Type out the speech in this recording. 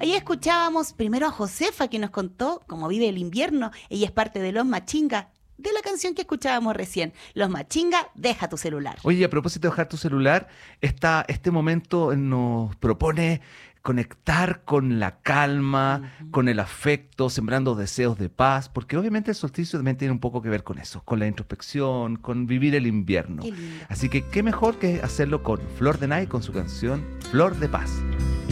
Ahí escuchábamos primero a Josefa, que nos contó cómo vive el invierno. Ella es parte de Los Machinga, de la canción que escuchábamos recién. Los Machinga, deja tu celular. Oye, a propósito de dejar tu celular, este momento nos propone conectar con la calma, con el afecto, sembrando deseos de paz, porque obviamente el solsticio también tiene un poco que ver con eso, con la introspección, con vivir el invierno. Qué lindo. Así que qué mejor que hacerlo con Flor de Nay, con su canción Flor de Paz.